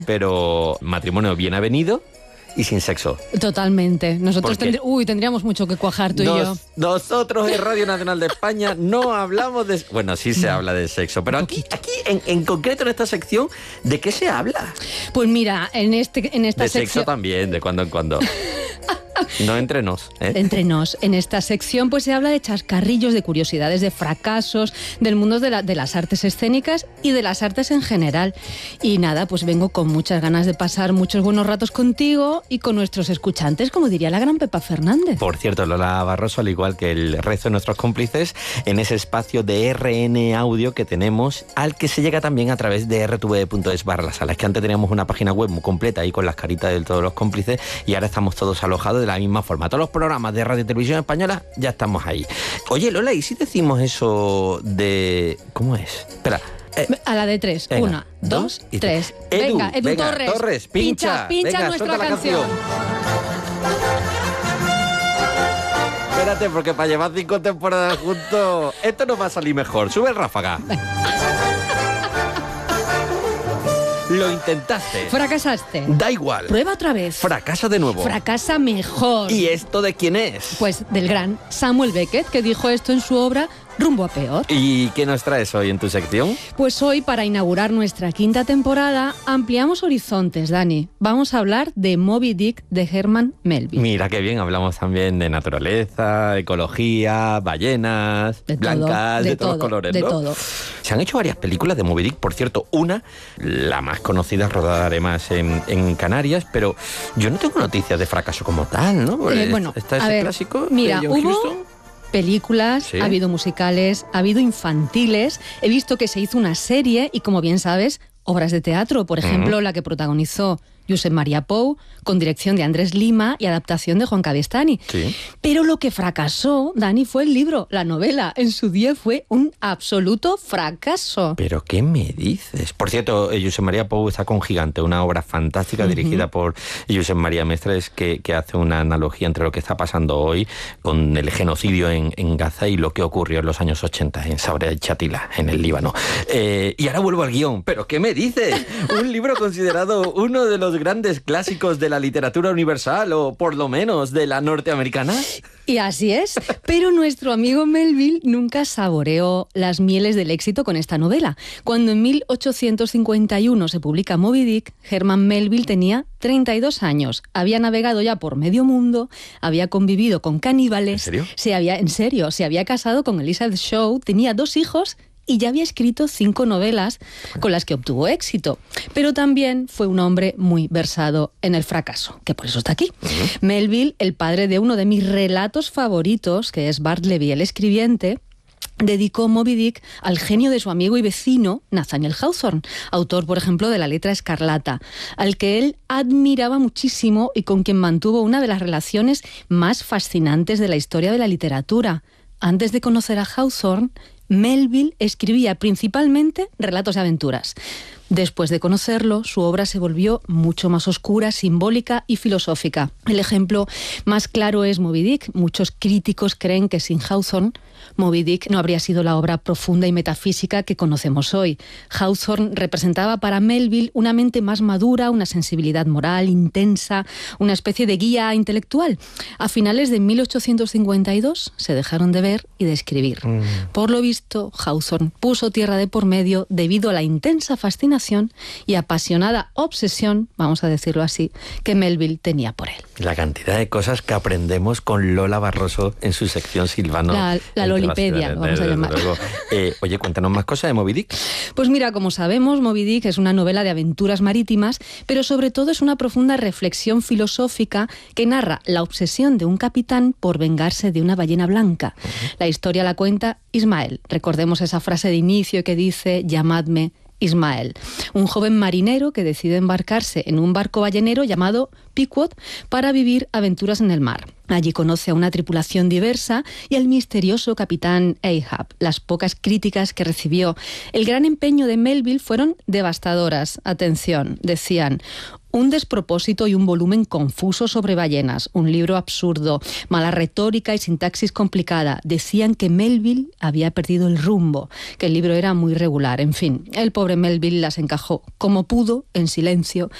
pero matrimonio bien avenido y sin sexo. Totalmente. Nosotros tendríamos mucho que cuajar tú y yo. Nosotros en Radio Nacional de España no hablamos de... Bueno, sí se habla de sexo, pero aquí en concreto en esta sección, ¿de qué se habla? Pues mira, en esta sección... De sexo también, de cuando en cuando. No entre nos, ¿eh? Entre nos. En esta sección pues se habla de chascarrillos, de curiosidades, de fracasos, del mundo de las artes escénicas y de las artes en general. Y nada, pues vengo con muchas ganas de pasar muchos buenos ratos contigo y con nuestros escuchantes, como diría la gran Pepa Fernández. Por cierto, Lola Barroso, al igual que el resto de nuestros cómplices, en ese espacio de RN Audio que tenemos, al que se llega también a través de rtv.es/la sala. Es que antes teníamos una página web muy completa ahí con las caritas de todos los cómplices y ahora estamos todos alojados de la misma forma. Todos los programas de Radio y Televisión Española ya estamos ahí. Oye, Lola, ¿y si decimos eso de... ¿Cómo es? Espera. A la de 3. 1, 2, 3. Venga, Edu Torres, pincha venga, nuestra canción. Espérate, porque para llevar 5 temporadas juntos, esto nos va a salir mejor. Sube el ráfaga. Lo intentaste. Fracasaste. Da igual. Prueba otra vez. Fracasa de nuevo. Fracasa mejor. ¿Y esto de quién es? Pues del gran Samuel Beckett, que dijo esto en su obra Rumbo a Peor. ¿Y qué nos traes hoy en tu sección? Pues hoy, para inaugurar nuestra 5ª temporada, ampliamos horizontes, Dani. Vamos a hablar de Moby Dick de Herman Melville. Mira qué bien, hablamos también de naturaleza, ecología, ballenas, blancas, de todos los colores, ¿no? De todo. Se han hecho varias películas de Moby Dick, por cierto, una, la más conocida, rodada además en Canarias, pero yo no tengo noticias de fracaso como tal, ¿no? Bueno, ¿Está ese clásico mira, de John Huston? Películas, ¿Sí? Ha habido musicales, ha habido infantiles, he visto que se hizo una serie y, como bien sabes, obras de teatro, por ejemplo, la que protagonizó Josep Maria Pou, con dirección de Andrés Lima y adaptación de Juan Cavestany. Sí. Pero lo que fracasó, Dani, fue el libro, la novela. En su día fue un absoluto fracaso. ¿Pero qué me dices? Por cierto, Josep Maria Pou está con Gigante, una obra fantástica dirigida por Josep María Mestres que hace una analogía entre lo que está pasando hoy con el genocidio en Gaza y lo que ocurrió en los años 80 en Sabra de Chatila, en el Líbano. Y ahora vuelvo al guión. ¿Pero qué me dices? Un libro considerado uno de los grandes clásicos de la literatura universal, o por lo menos de la norteamericana. Y así es, pero nuestro amigo Melville nunca saboreó las mieles del éxito con esta novela. Cuando en 1851 se publica Moby Dick, Herman Melville tenía 32 años, había navegado ya por medio mundo, había convivido con caníbales. ¿En serio? Se había casado con Elizabeth Shaw, tenía 2 hijos y ya había escrito 5 novelas con las que obtuvo éxito. Pero también fue un hombre muy versado en el fracaso, que por eso está aquí. Melville, el padre de uno de mis relatos favoritos, que es Bartleby el escribiente, dedicó Moby Dick al genio de su amigo y vecino Nathaniel Hawthorne, autor, por ejemplo, de La letra escarlata, al que él admiraba muchísimo y con quien mantuvo una de las relaciones más fascinantes de la historia de la literatura. Antes de conocer a Hawthorne, Melville escribía principalmente relatos de aventuras. Después de conocerlo, su obra se volvió mucho más oscura, simbólica y filosófica. El ejemplo más claro es Moby Dick. Muchos críticos creen que sin Hawthorne, Moby Dick no habría sido la obra profunda y metafísica que conocemos hoy. Hawthorne representaba para Melville una mente más madura, una sensibilidad moral intensa, una especie de guía intelectual. A finales de 1852 se dejaron de ver y de escribir. Por lo visto, Hawthorne puso tierra de por medio debido a la intensa fascinación y apasionada obsesión, vamos a decirlo así, que Melville tenía por él. La cantidad de cosas que aprendemos con Lola Barroso en su sección Silvano. La Lolipedia, vamos a llamar. Oye, cuéntanos más cosas de Moby Dick. Pues mira, como sabemos, Moby Dick es una novela de aventuras marítimas, pero sobre todo es una profunda reflexión filosófica que narra la obsesión de un capitán por vengarse de una ballena blanca. La historia la cuenta Ismael. Recordemos esa frase de inicio que dice: llamadme Ismael, un joven marinero que decide embarcarse en un barco ballenero llamado Pequod para vivir aventuras en el mar. Allí conoce a una tripulación diversa y al misterioso capitán Ahab. Las pocas críticas que recibió el gran empeño de Melville fueron devastadoras. Atención, decían: Un despropósito y un volumen confuso sobre ballenas, un libro absurdo, mala retórica y sintaxis complicada. Decían que Melville había perdido el rumbo, que el libro era muy regular. En fin, el pobre Melville las encajó como pudo, en silencio,